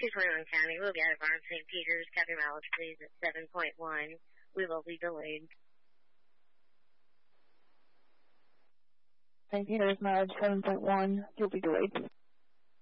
221 County, we'll be out of Barn St. Peter's. Copy mileage, please, at 7.1. We will be delayed. St. Peter's mileage 7.1. You'll be delayed.